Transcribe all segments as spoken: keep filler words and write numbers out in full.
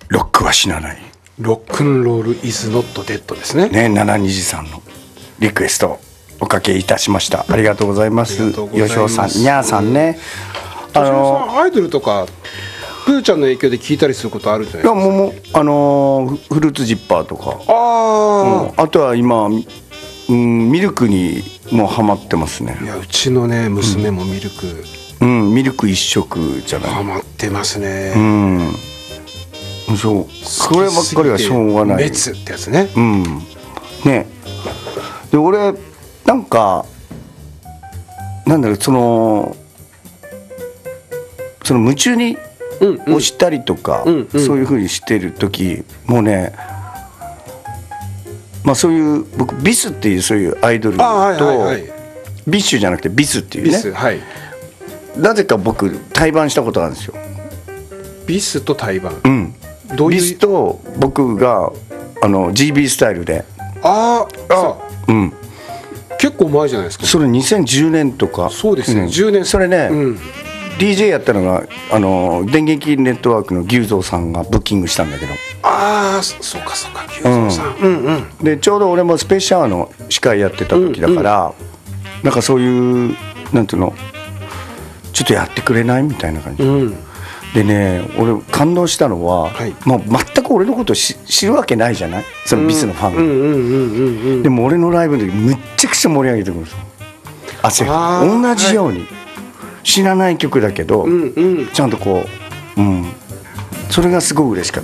ロックは死なない。 ロックンロールイズノットデッドですね。 ね、ななにじさんのリクエストおかけいたしました。ありがとうございます。吉尾さん、にゃーさんね。 あのアイドルとかプーちゃんの影響で聞いたりすることあるんじゃないですか。 いやもうあのフルーツジッパーとか、 あ、 うん、あとは今、うん、ミルクにもうハマってますね。 いやうちのね娘もミルク、 うん、うん、ミルク一色じゃない。 ハマってますね。 うん、そうそればっかりはしょうがない。 滅ってやつね。 うんね。で俺なんかなんだろう、そのその夢中に押したりとか、うんうん、そういう風にしてる時もうね、まあそういう僕ビスっていうそういうアイドルと、はいはいはい、ビッシュじゃなくてビスっていうね、 はい、 なぜか僕対バンしたことがあるんですよ。 ビスと対バン、 うん、どういうビスと僕があの ジービー スタイルで、 ああ、 うん、 結構前じゃないですか。 それにせんじゅうねんとか。 そうですね、うん、じゅうねん。 それね、うん、ディージェー やったのがあの電撃ネットワークの牛蔵さんがブッキングしたんだけど。 ああ、そうかそうか、牛蔵さん、うんうん、 でちょうど俺もスペシャルの司会やってた時だから、うんうん、なんかそういうなんていうの、ちょっとやってくれないみたいな感じ、うん、でね、俺感動したのは、はい、もう全く俺のことを知るわけないじゃない、そのビスのファンが。でも俺のライブでむっちゃくちゃ盛り上げてくるんですよ。汗同じように、はい、知らない曲だけど、うんうん、ちゃんとこう、うん、それがすごく嬉しかった。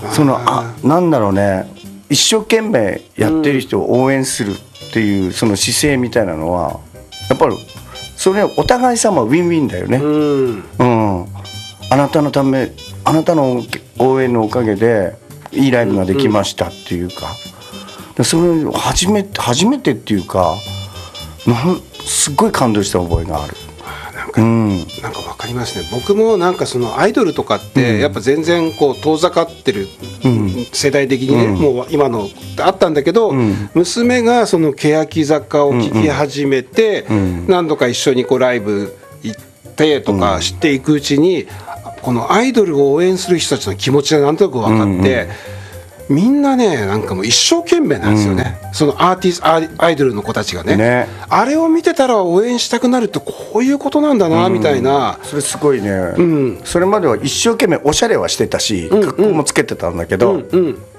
そのあなんだろうね、一生懸命やってる人を応援するっていうその姿勢みたいなのはやっぱりそれお互い様ウィンウィンだよね、うんうん、あなたのため、あなたの応援のおかげでいいライブができましたっていうか、うん、それ初めて初めてっていうか、なんすっごい感動した覚えがある。 なんか、うん、なんか分かりますね。僕もなんかそのアイドルとかってやっぱ全然こう遠ざかってる、うん、世代的にね、うん、もう今のあったんだけど、うん、娘がその欅坂を聴き始めて、うんうん、何度か一緒にこうライブ行ってとか知っていくうちに、うん、このアイドルを応援する人たちの気持ちがなんとなく分かって、うんうん、みんなね、なんかもう一生懸命なんですよね、うん、そのアーティストアイドルの子たちが ね, ねあれを見てたら応援したくなるってこういうことなんだな、うん、みたいな。 それすごいね、うん、それまでは一生懸命おしゃれはしてたし、うん、格好もつけてたんだけど、うんうん、